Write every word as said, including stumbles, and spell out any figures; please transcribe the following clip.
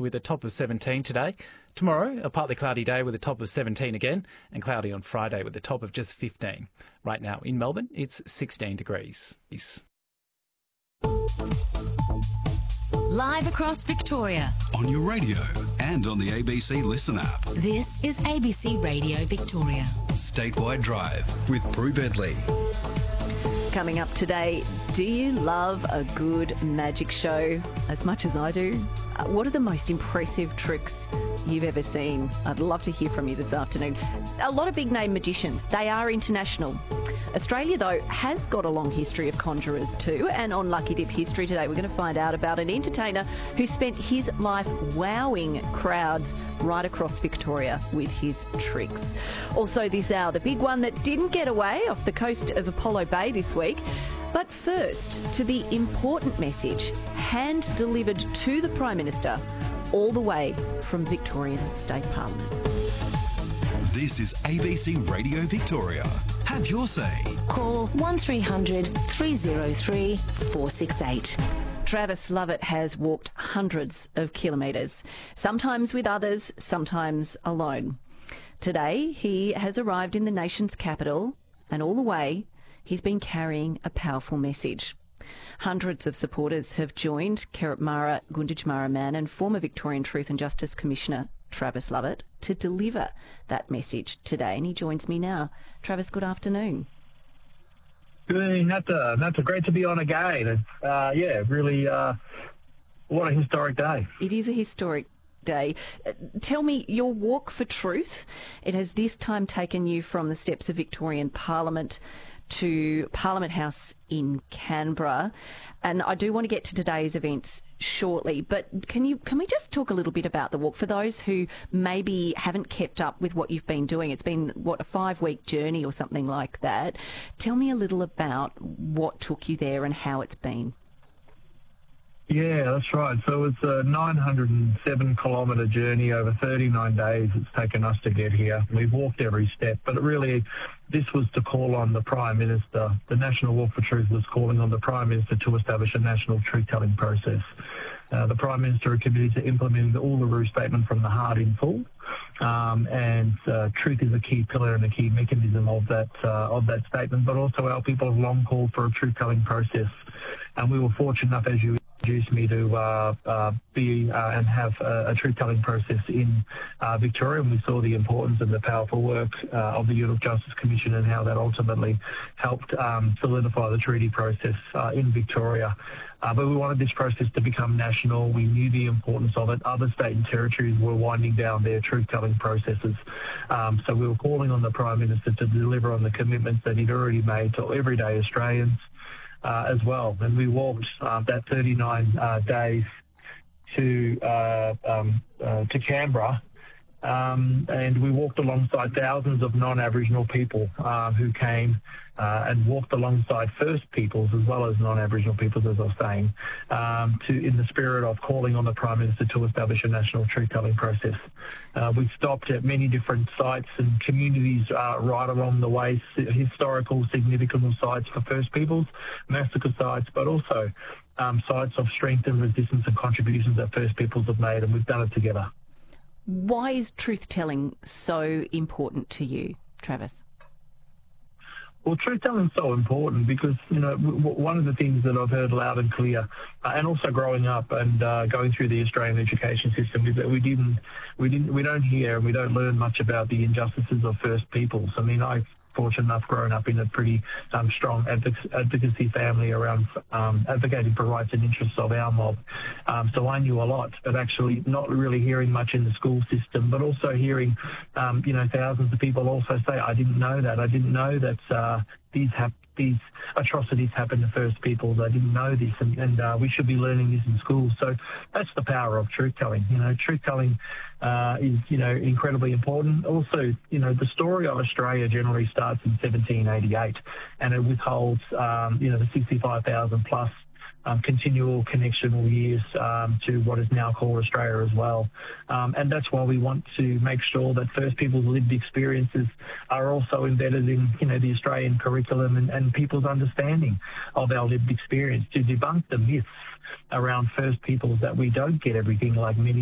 with a top of seventeen today. Tomorrow, a partly cloudy day with a top of seventeen again, and cloudy on Friday with a top of just fifteen. Right now in Melbourne, it's sixteen degrees. Live across Victoria. On your radio and on the A B C Listen app. This is A B C Radio Victoria. Statewide Drive with Prue Bedley. Coming up today, do you love a good magic show as much as I do? Uh, what are the most impressive tricks you've ever seen? I'd love to hear from you this afternoon. A lot of big name magicians, they are international. Australia, though, has got a long history of conjurers too, and on Lucky Dip History today we're going to find out about an entertainer who spent his life wowing crowds right across Victoria with his tricks. Also this hour, the big one that didn't get away off the coast of Apollo Bay this week. But first, to the important message hand-delivered to the Prime Minister all the way from Victorian State Parliament. This is A B C Radio Victoria. Have your say. Call one three hundred three oh three four six eight. Travis Lovett has walked hundreds of kilometres, sometimes with others, sometimes alone. Today, he has arrived in the nation's capital, and all the way, he's been carrying a powerful message. Hundreds of supporters have joined Kerepmara Gunditjmara man and former Victorian Truth and Justice Commissioner Travis Lovett to deliver that message today, and he joins me now. Travis, good afternoon. Good evening, Nata. Nata, great to be on again. Uh, yeah, really, uh, what a historic day. It is a historic day. Uh, tell me, your walk for truth, it has this time taken you from the steps of Victorian Parliament to Parliament House in Canberra. And I do want to get to today's events shortly, but can you can we just talk a little bit about the walk for those who maybe haven't kept up with what you've been doing? It's been, what, a five-week journey or something like that. Tell me a little about what took you there and how it's been. Yeah, that's right. So it's a nine hundred seven kilometre journey over thirty-nine days it's taken us to get here. We've walked every step, but really this was to call on the Prime Minister. The National Walk for Truth was calling on the Prime Minister to establish a national truth-telling process. Uh, the Prime Minister is committed to implementing the Uluru Statement from the heart in full, um, and uh, truth is a key pillar and a key mechanism of that uh, of that statement. But also, our people have long called for a truth-telling process, and we were fortunate enough, as you introduced me, to uh, uh, be uh, and have a, a truth-telling process in uh, Victoria, and we saw the importance and the powerful work uh, of the Youth Justice Commission and how that ultimately helped um, solidify the treaty process uh, in Victoria. Uh, but we wanted this process to become national. We knew the importance of it. Other state and territories were winding down their truth-telling processes. Um, so we were calling on the Prime Minister to deliver on the commitments that he'd already made to everyday Australians uh, as well. And we walked uh, that thirty-nine uh, days to uh, um, uh, to Canberra. Um, and we walked alongside thousands of non-Aboriginal people uh, who came uh, and walked alongside First Peoples as well as non-Aboriginal peoples, as I was saying, um, to in the spirit of calling on the Prime Minister to establish a national truth-telling process. Uh, we stopped at many different sites and communities uh, right along the way, historical, significant sites for First Peoples, massacre sites, but also um, sites of strength and resistance and contributions that First Peoples have made, and we've done it together. Why is truth-telling so important to you, Travis? Well, truth-telling is so important because, you know, w- one of the things that I've heard loud and clear, uh, and also growing up and uh, going through the Australian education system, is that we didn't, we didn't, we don't hear and we don't learn much about the injustices of First Peoples. I mean, I fortunate enough growing up in a pretty um, strong advoc- advocacy family around um, advocating for rights and interests of our mob. Um, so I knew a lot, but actually not really hearing much in the school system, but also hearing, um, you know, thousands of people also say, I didn't know that. I didn't know that uh, these have these atrocities happen to First Peoples. I didn't know this, and, and uh, we should be learning this in schools. So that's the power of truth-telling. You know, truth-telling uh, is, you know, incredibly important. Also, you know, the story of Australia generally starts in seventeen eighty-eight, and it withholds, um, you know, the sixty-five thousand plus Um, continual connectional years um, to what is now called Australia as well. Um, and that's why we want to make sure that First Peoples' lived experiences are also embedded in, you know, the Australian curriculum and, and people's understanding of our lived experience, to debunk the myths around First Peoples that we don't get everything like many